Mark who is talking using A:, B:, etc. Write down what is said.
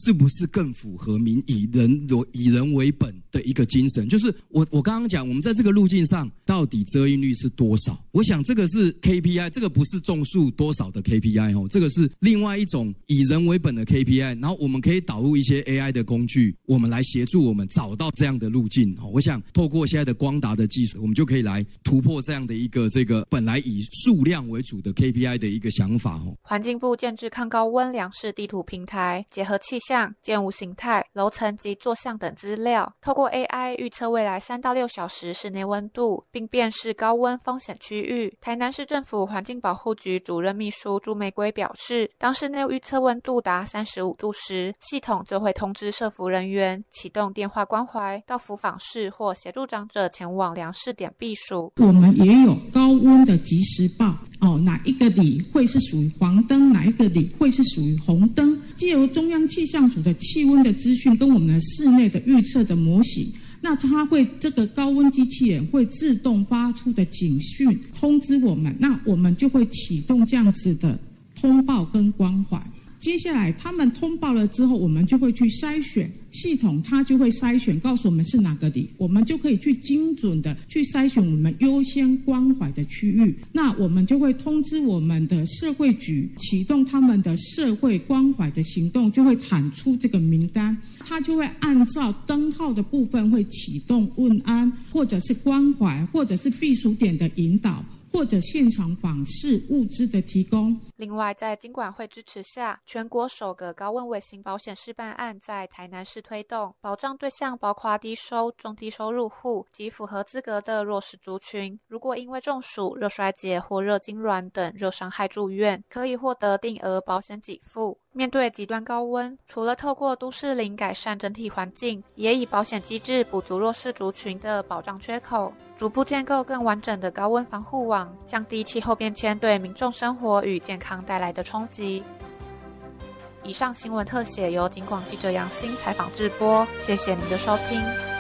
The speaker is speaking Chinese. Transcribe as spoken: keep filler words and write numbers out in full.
A: 是不是更符合民以人以人为本的一个精神？就是我我刚刚讲，我们在这个路径上到底遮阴率是多少？我想这个是 K P I， 这个不是种树多少的 K P I 哦，这个是另外一种以人为本的 K P I。然后我们可以导入一些 A I 的工具，我们来协助我们找到这样的路径。我想透过现在的光达的技术，我们就可以来突破这样的一个这个本来以数量为主的 K P I 的一个想法。
B: 环境部建制抗高温量视地图平台，结合气象、建物形态、楼层及坐向等资料，透过 A I 预测未来三到六小时室内温度，并辨识高温风险区域。台南市政府环境保护局主任秘书朱玫瑰表示，当室内预测温度达三十五度时，系统就会通知社福人员启动电话关怀，到辅访室或协助长者前往量视点避暑。
C: 我们也有高温的即时报哦，哪一个里会是属于黄灯，哪一个里会是属于红灯，藉由中央气象署的气温的资讯跟我们的室内的预测的模型，那它会这个高温机器人会自动发出的警讯通知我们，那我们就会启动这样子的通报跟关怀。接下来他们通报了之后，我们就会去筛选，系统它就会筛选告诉我们是哪个里，我们就可以去精准的去筛选我们优先关怀的区域。那我们就会通知我们的社会局启动他们的社会关怀的行动，就会产出这个名单，它就会按照灯号的部分会启动问安，或者是关怀，或者是避暑点的引导，或者现场访视物资的提供。
B: 另外，在金管会支持下，全国首个高温微型保险示范案在台南市推动，保障对象包括低收、中低收入户及符合资格的弱势族群。如果因为中暑、热衰竭或热痉挛等热伤害住院，可以获得定额保险给付。面对极端高温，除了透过都市林改善整体环境，也以保险机制补足弱势族群的保障缺口，逐步建构更完整的高温防护网，降低气候变迁对民众生活与健康带来的冲击。以上新闻特写由警广记者杨欣采访制播，谢谢您的收听。